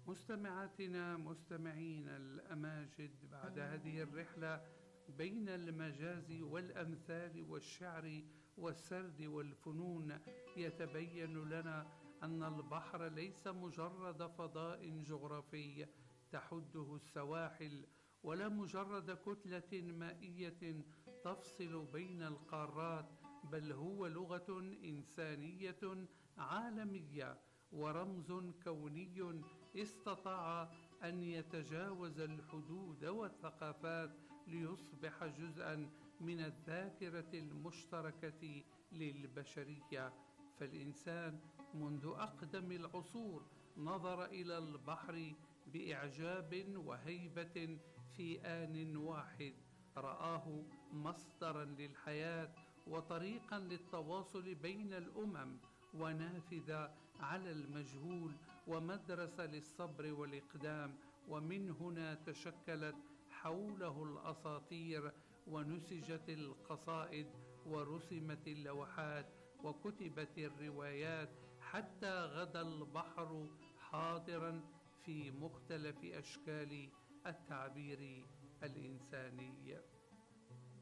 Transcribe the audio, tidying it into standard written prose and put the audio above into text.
مستمعاتنا مستمعين الأماجد، بعد هذه الرحلة بين المجاز والأمثال والشعر والسرد والفنون، يتبين لنا أن البحر ليس مجرد فضاء جغرافي تحده السواحل، ولا مجرد كتلة مائية تفصل بين القارات، بل هو لغة إنسانية عالمية ورمز كوني استطاع أن يتجاوز الحدود والثقافات ليصبح جزءا من الذاكرة المشتركة للبشرية. فالإنسان منذ أقدم العصور نظر إلى البحر بإعجاب وهيبة في آن واحد، رآه مصدرا للحياة وطريقا للتواصل بين الأمم، ونافذة على المجهول ومدرسة للصبر والإقدام. ومن هنا تشكلت حوله الأساطير، ونسجت القصائد، ورسمت اللوحات، وكتبت الروايات، حتى غدا البحر حاضرا في مختلف أشكال التعبير الإنساني.